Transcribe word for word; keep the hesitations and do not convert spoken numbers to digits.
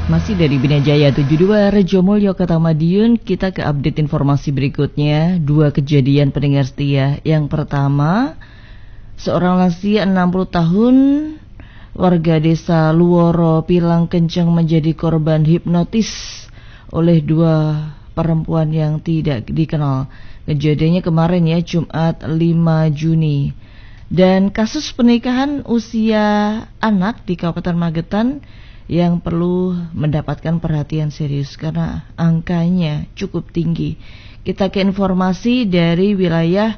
Masih dari Bina Jaya tujuh puluh dua Rejo Mulyo Kota Madiun, kita ke update informasi berikutnya. Dua kejadian pendengar setia. Yang pertama, seorang lansia enam puluh tahun warga desa Luworo Pilang Kenceng menjadi korban hipnotis oleh dua perempuan yang tidak dikenal. Kejadiannya kemarin ya, Jumat lima Juni. Dan kasus pernikahan usia anak di Kabupaten Magetan yang perlu mendapatkan perhatian serius karena angkanya cukup tinggi. Kita ke informasi dari wilayah